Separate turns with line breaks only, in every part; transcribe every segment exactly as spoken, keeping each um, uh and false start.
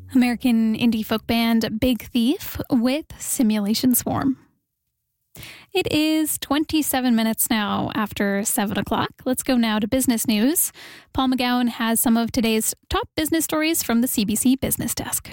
American indie folk band Big Thief with Simulation Swarm. It is twenty-seven minutes now after seven o'clock. Let's go now to business news. Paul McGowan has some of today's top business stories from the C B C Business Desk.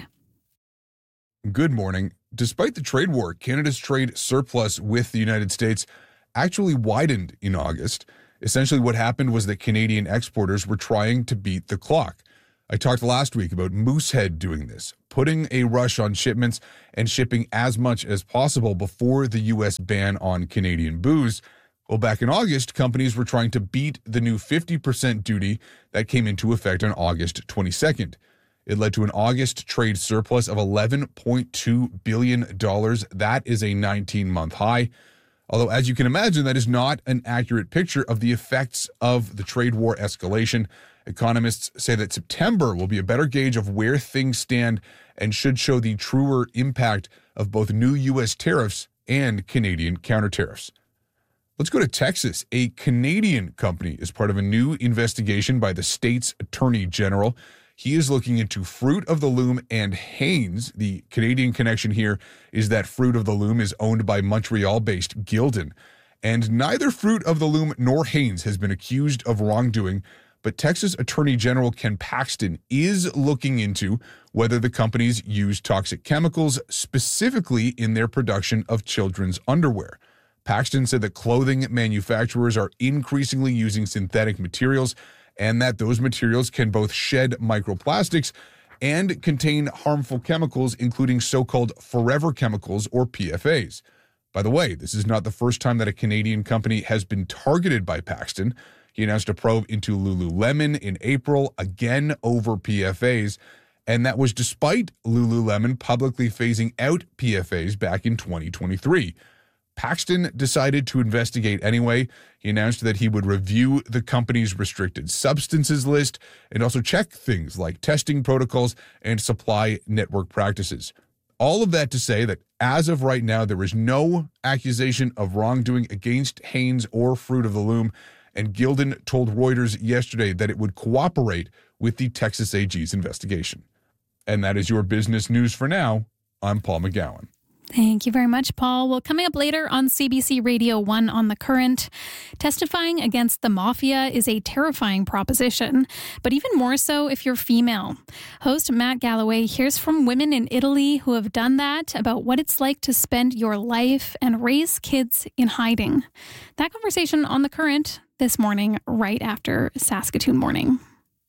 Good morning. Despite the trade war, Canada's trade surplus with the United States actually widened in August. Essentially what happened was that Canadian exporters were trying to beat the clock. I talked last week about Moosehead doing this, putting a rush on shipments and shipping as much as possible before the U S ban on Canadian booze. Well, back in August, companies were trying to beat the new fifty percent duty that came into effect on August twenty-second. It led to an August trade surplus of eleven point two billion dollars. That is a nineteen-month high. Although, as you can imagine, that is not an accurate picture of the effects of the trade war escalation. Economists say that September will be a better gauge of where things stand and should show the truer impact of both new U S tariffs and Canadian counter tariffs. Let's go to Texas. A Canadian company is part of a new investigation by the state's attorney general. He is looking into Fruit of the Loom and Hanes. The Canadian connection here is that Fruit of the Loom is owned by Montreal-based Gildan. And neither Fruit of the Loom nor Hanes has been accused of wrongdoing, but Texas Attorney General Ken Paxton is looking into whether the companies use toxic chemicals specifically in their production of children's underwear. Paxton said that clothing manufacturers are increasingly using synthetic materials and that those materials can both shed microplastics and contain harmful chemicals, including so-called forever chemicals or P F As. By the way, this is not the first time that a Canadian company has been targeted by Paxton. He announced a probe into Lululemon in April, again over P F As, and that was despite Lululemon publicly phasing out P F As back in twenty twenty-three. Paxton decided to investigate anyway. He announced that he would review the company's restricted substances list and also check things like testing protocols and supply network practices. All of that to say that as of right now, there is no accusation of wrongdoing against Hanes or Fruit of the Loom, and Gildan told Reuters yesterday that it would cooperate with the Texas A G's investigation. And that is your business news for now. I'm Paul McGowan.
Thank you very much, Paul. Well, coming up later on C B C Radio one on The Current, testifying against the mafia is a terrifying proposition, but even more so if you're female. Host Matt Galloway hears from women in Italy who have done that, about what it's like to spend your life and raise kids in hiding. That conversation on The Current this morning, right after Saskatoon Morning.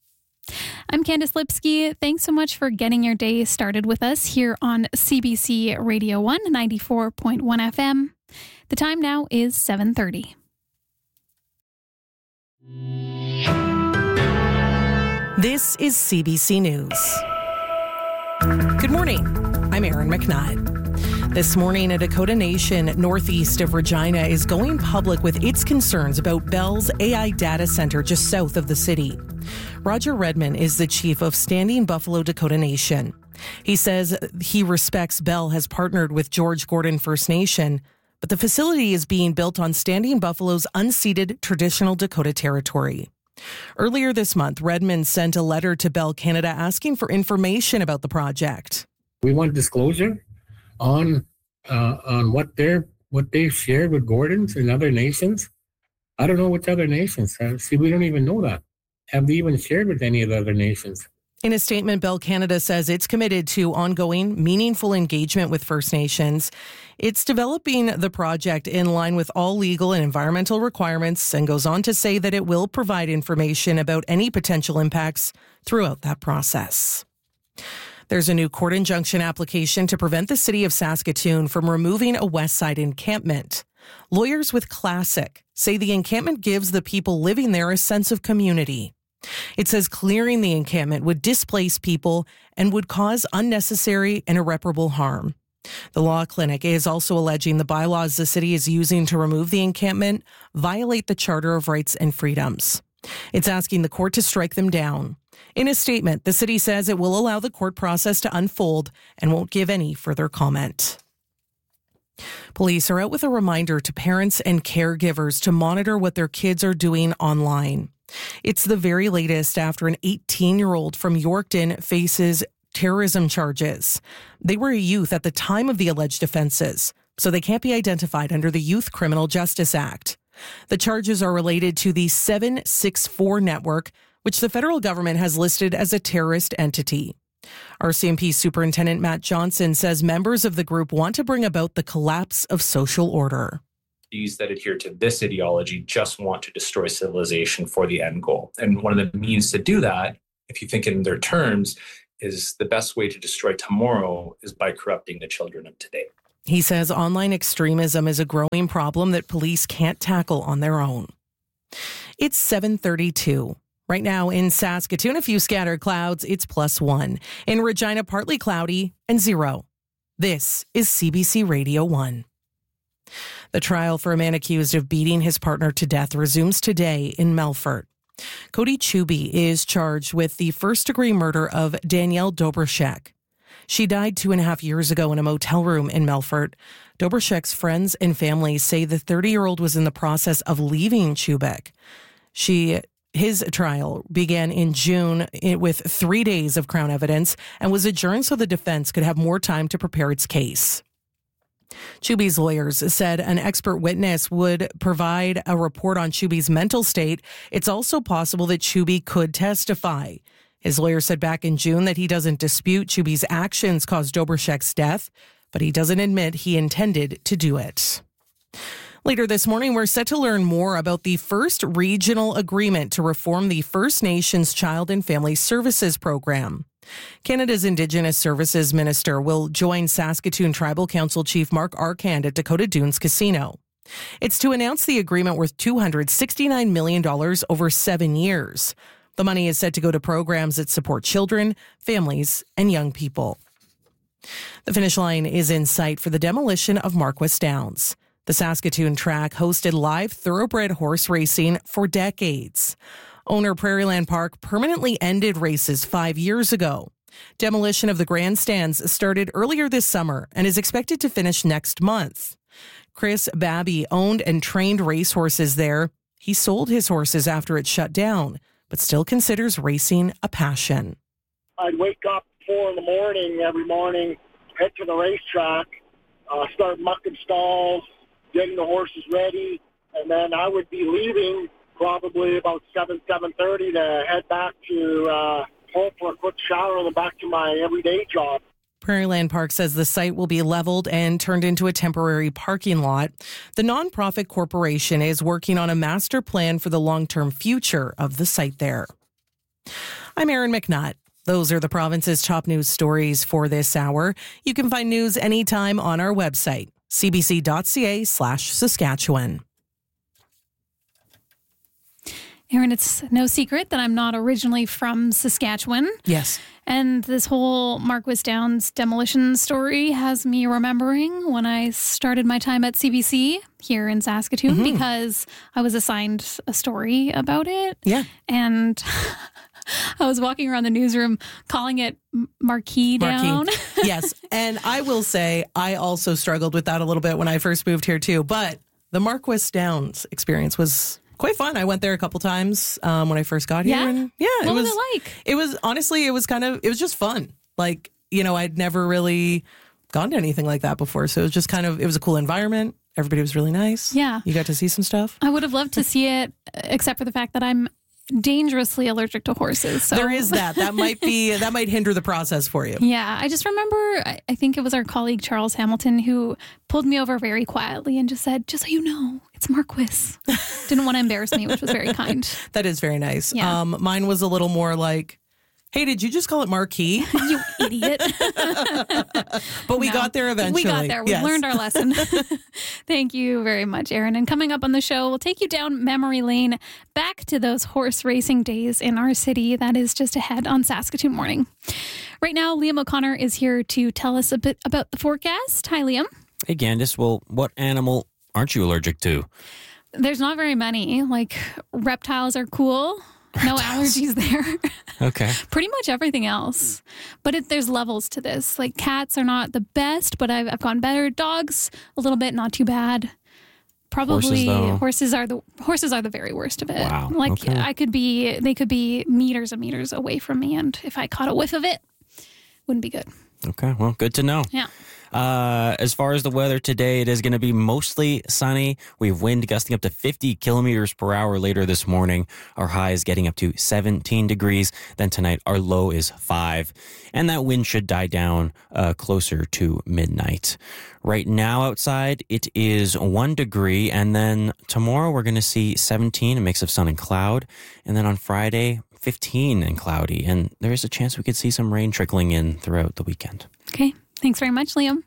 I'm Candice Lipsky. Thanks so much for getting your day started with us here on C B C Radio one, ninety-four point one F M. The time now is seven thirty.
This is C B C News. Good morning. I'm Erin McNutt. This morning, a Dakota Nation northeast of Regina is going public with its concerns about Bell's A I data center just south of the city. Roger Redman is the chief of Standing Buffalo Dakota Nation. He says he respects Bell has partnered with George Gordon First Nation, but the facility is being built on Standing Buffalo's unceded traditional Dakota territory. Earlier this month, Redman sent a letter to Bell Canada asking for information about the project.
We want disclosure on uh, on what they're what they've shared with Gordons and other nations. I don't know which other nations. Uh, see, we don't even know that. Have they even shared with any of the other nations?
In a statement, Bell Canada says it's committed to ongoing, meaningful engagement with First Nations. It's developing the project in line with all legal and environmental requirements and goes on to say that it will provide information about any potential impacts throughout that process. There's a new court injunction application to prevent the city of Saskatoon from removing a West Side encampment. Lawyers with Classic say the encampment gives the people living there a sense of community. It says clearing the encampment would displace people and would cause unnecessary and irreparable harm. The law clinic is also alleging the bylaws the city is using to remove the encampment violate the Charter of Rights and Freedoms. It's asking the court to strike them down. In a statement, the city says it will allow the court process to unfold and won't give any further comment. Police are out with a reminder to parents and caregivers to monitor what their kids are doing online. It's the very latest after an eighteen-year-old from Yorkton faces terrorism charges. They were a youth at the time of the alleged offenses, so they can't be identified under the Youth Criminal Justice Act. The charges are related to the seven six four network, which the federal government has listed as a terrorist entity. R C M P Superintendent Matt Johnson says members of the group want to bring about the collapse of social order.
These that adhere to this ideology just want to destroy civilization for the end goal. And one of the means to do that, if you think in their terms, is the best way to destroy tomorrow is by corrupting the children of today.
He says online extremism is a growing problem that police can't tackle on their own. It's seven thirty-two. Right now in Saskatoon, a few scattered clouds. It's plus one. In Regina, partly cloudy and zero. This is C B C Radio one. The trial for a man accused of beating his partner to death resumes today in Melfort. Cody Chuby is charged with the first-degree murder of Danielle Dobrashek. She died two and a half years ago in a motel room in Melfort. Dobrashek's friends and family say the thirty-year-old was in the process of leaving Chubek. She... His trial began in June with three days of Crown evidence and was adjourned so the defense could have more time to prepare its case. Chuby's lawyers said an expert witness would provide a report on Chuby's mental state. It's also possible that Chuby could testify. His lawyer said back in June that he doesn't dispute Chuby's actions caused Dobrashek's death, but he doesn't admit he intended to do it. Later this morning, we're set to learn more about the first regional agreement to reform the First Nations Child and Family Services Program. Canada's Indigenous Services Minister will join Saskatoon Tribal Council Chief Mark Arcand at Dakota Dunes Casino. It's to announce the agreement worth two hundred sixty-nine million dollars over seven years. The money is set to go to programs that support children, families, and young people. The finish line is in sight for the demolition of Marquess Downs. The Saskatoon track hosted live thoroughbred horse racing for decades. Owner Prairieland Park permanently ended races five years ago. Demolition of the grandstands started earlier this summer and is expected to finish next month. Chris Babby owned and trained racehorses there. He sold his horses after it shut down, but still considers racing a passion.
I'd wake up four in the morning every morning, head to the racetrack, uh, start mucking stalls, getting the horses ready, and then I would be leaving probably about seven, seven thirty to head back to uh, home for a quick shower and then back to my everyday job.
Prairieland Park says the site will be leveled and turned into a temporary parking lot. The nonprofit corporation is working on a master plan for the long-term future of the site there. I'm Erin McNutt. Those are the province's top news stories for this hour. You can find news anytime on our website, cbc.ca slash Saskatchewan.
Erin, it's no secret that I'm not originally from Saskatchewan.
Yes.
And this whole Marquess Downs demolition story has me remembering when I started my time at C B C here in Saskatoon, mm-hmm. because I was assigned a story about it.
Yeah.
And I was walking around the newsroom calling it Marquee Down.
Marquee. Yes. And I will say I also struggled with that a little bit when I first moved here too. But the Marquess Downs experience was quite fun. I went there a couple times um, when I first got here.
Yeah?
And yeah.
What
it was,
was it like?
It was, honestly, it was kind of, it was just fun. Like, you know, I'd never really gone to anything like that before. So it was just kind of, it was a cool environment. Everybody was really nice.
Yeah.
You got to see some stuff.
I would have loved to see it, except for the fact that I'm dangerously allergic to horses. So.
There is that. That might be, that might hinder the process for you.
Yeah. I just remember, I, I think it was our colleague Charles Hamilton who pulled me over very quietly and just said, just so you know, it's Marquess. Didn't want to embarrass me, which was very kind.
That is very nice.
Yeah.
Um, mine was a little more like, hey, did you just call it Marquee?
You idiot.
But we
no,
got there eventually.
We got there. We
yes.
learned our lesson. Thank you very much, Erin. And coming up on the show, we'll take you down memory lane, back to those horse racing days in our city. That is just ahead on Saskatoon Morning. Right now, Liam O'Connor is here to tell us a bit about the forecast. Hi, Liam.
Hey, Candice. Well, what animal aren't you allergic to?
There's not very many. Like, reptiles are cool. No allergies there.
Okay.
Pretty much everything else. But it, there's levels to this. Like, cats are not the best, but I've, I've gone better. Dogs, a little bit, not too bad. Probably
horses,
horses are the horses are the very worst of it.
Wow.
Like,
okay.
I could be, they could be meters and meters away from me, and if I caught a whiff of it, wouldn't be good.
Okay, well, good to know.
Yeah.
Uh, as far as the weather today, it is going to be mostly sunny. We have wind gusting up to fifty kilometers per hour later this morning. Our high is getting up to seventeen degrees. Then tonight, our low is five. And that wind should die down uh, closer to midnight. Right now outside, it is one degree. And then tomorrow, we're going to see seventeen, a mix of sun and cloud. And then on Friday, fifteen and cloudy. And there is a chance we could see some rain trickling in throughout the weekend.
Okay. Thanks very much, Liam.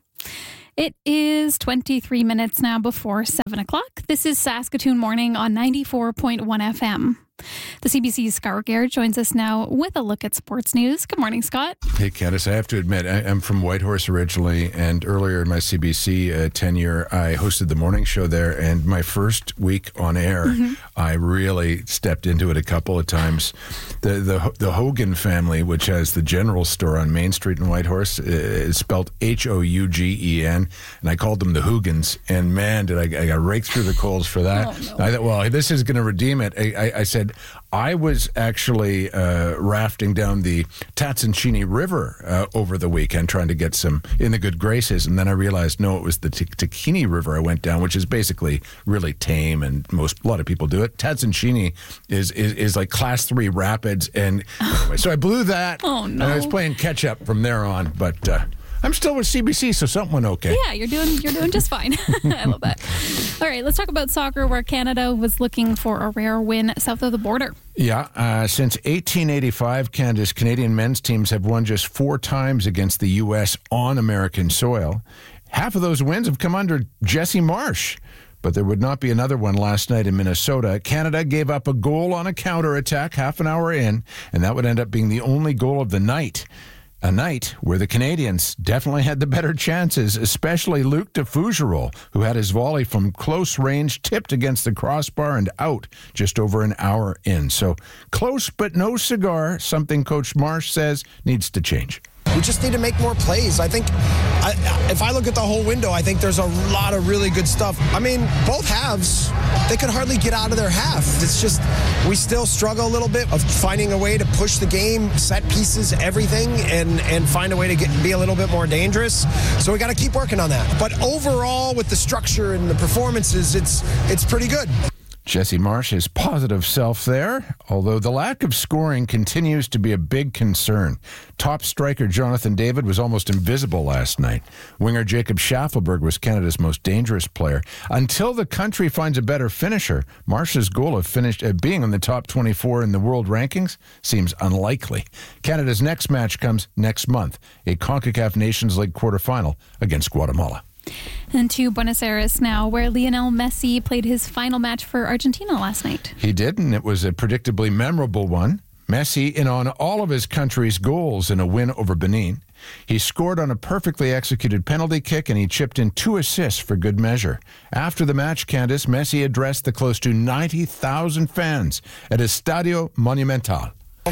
It is twenty-three minutes now before seven o'clock. This is Saskatoon Morning on ninety-four point one F M. The C B C's Scott Garrett joins us now with a look at sports news. Good morning, Scott.
Hey, Candace, I have to admit, I, I'm from Whitehorse originally, and earlier in my C B C uh, tenure, I hosted the morning show there, and my first week on air, mm-hmm. I really stepped into it a couple of times. The, the the Hogan family, which has the general store on Main Street in Whitehorse, is spelled H O U G E N, and I called them the Hoogans, and man, did I, I got raked through the coals for that. Oh, no. I thought, well, this is going to redeem it. I, I, I said, I was actually uh, rafting down the Tatsuncini River uh, over the weekend trying to get some in the good graces, and then I realized, no, it was the T- Takini River I went down, which is basically really tame, and most a lot of people do it. Tatsuncini is, is, is like class three rapids, and anyway, so I blew that,
oh, no.
and I was playing catch up from there on, but... Uh, I'm still with C B C, so something went okay.
Yeah, you're doing you're doing just fine. I love that. All right, let's talk about soccer, where Canada was looking for a rare win south of the border.
Yeah, uh, since eighteen eighty-five, Canada's Canadian men's teams have won just four times against the U S on American soil. Half of those wins have come under Jesse Marsh. But there would not be another one last night in Minnesota. Canada gave up a goal on a counterattack half an hour in, and that would end up being the only goal of the night. A night where the Canadians definitely had the better chances, especially Luc de Fougerolles, who had his volley from close range tipped against the crossbar and out just over an hour in. So close but no cigar, something Coach Marsh says needs to change.
We just need to make more plays. I think I, if I look at the whole window, I think there's a lot of really good stuff. I mean, both halves, they could hardly get out of their half. It's just we still struggle a little bit of finding a way to push the game, set pieces, everything, and, and find a way to get, be a little bit more dangerous. So we got to keep working on that. But overall, with the structure and the performances, it's it's pretty good.
Jesse Marsh's positive self there, although the lack of scoring continues to be a big concern. Top striker Jonathan David was almost invisible last night. Winger Jacob Schaffelberg was Canada's most dangerous player. Until the country finds a better finisher, Marsh's goal of finished, uh, being in the top twenty-four in the world rankings seems unlikely. Canada's next match comes next month, a CONCACAF Nations League quarterfinal against Guatemala.
And to Buenos Aires now, where Lionel Messi played his final match for Argentina last night.
He did, and it was a predictably memorable one. Messi in on all of his country's goals in a win over Benin. He scored on a perfectly executed penalty kick, and he chipped in two assists for good measure. After the match, Candace, Messi addressed the close to ninety thousand fans at Estadio Monumental.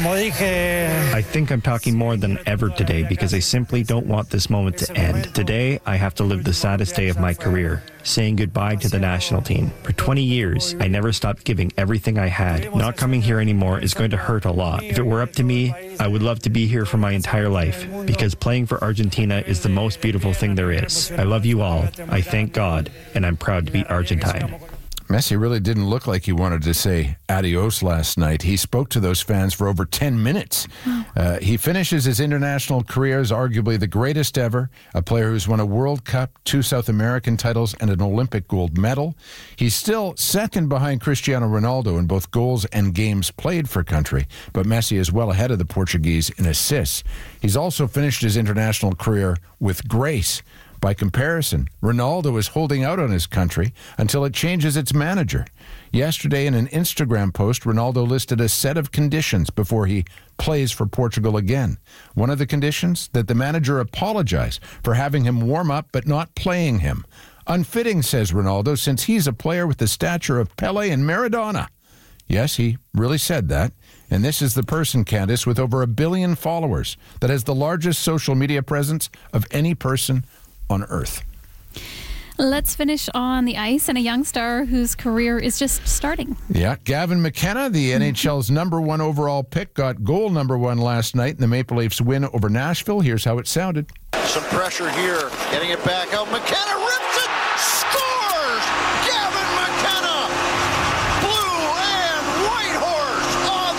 I think I'm talking more than ever today because I simply don't want this moment to end. Today, I have to live the saddest day of my career, saying goodbye to the national team. For twenty years, I never stopped giving everything I had. Not coming here anymore is going to hurt a lot. If it were up to me, I would love to be here for my entire life because playing for Argentina is the most beautiful thing there is. I love you all. I thank God, and I'm proud to be Argentine.
Messi really didn't look like he wanted to say adios last night. He spoke to those fans for over ten minutes. Uh, he finishes his international career as arguably the greatest ever, a player who's won a World Cup, two South American titles, and an Olympic gold medal. He's still second behind Cristiano Ronaldo in both goals and games played for country, but Messi is well ahead of the Portuguese in assists. He's also finished his international career with grace. By comparison, Ronaldo is holding out on his country until it changes its manager. Yesterday, in an Instagram post, Ronaldo listed a set of conditions before he plays for Portugal again. One of the conditions, that the manager apologize for having him warm up but not playing him. Unfitting, says Ronaldo, since he's a player with the stature of Pele and Maradona. Yes, he really said that. And this is the person, Candace, with over a billion followers that has the largest social media presence of any person on Earth.
Let's finish on the ice and a young star whose career is just starting.
Yeah, Gavin McKenna, the N H L's number one overall pick, got goal number one last night in the Maple Leafs win over Nashville. Here's how it sounded.
Some pressure here, getting it back out. McKenna rips it, scores! Gavin McKenna, blue and white horse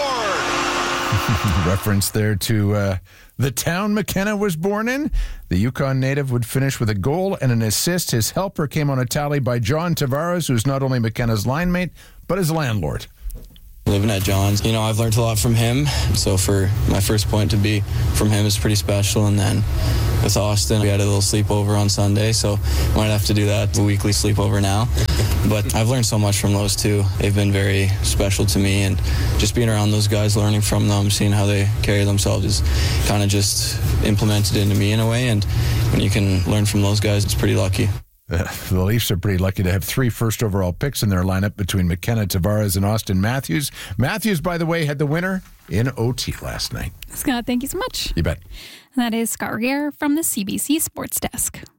on the board.
Reference there to uh, the town McKenna was born in. The Yukon native would finish with a goal and an assist. His helper came on a tally by John Tavares, who's not only McKenna's line mate, but his landlord.
Living at John's, you know, I've learned a lot from him. So for my first point to be from him is pretty special. And then with Austin, we had a little sleepover on Sunday, so might have to do that, a weekly sleepover now. But I've learned so much from those two. They've been very special to me, and just being around those guys, learning from them, seeing how they carry themselves is kind of just implemented into me in a way. And when you can learn from those guys, it's pretty lucky.
Uh, the Leafs are pretty lucky to have three first overall picks in their lineup between McKenna, Tavares, and Austin Matthews. Matthews, by the way, had the winner in O T last night.
Scott, thank you so much.
You bet.
And that is Scott Regier from the C B C Sports Desk.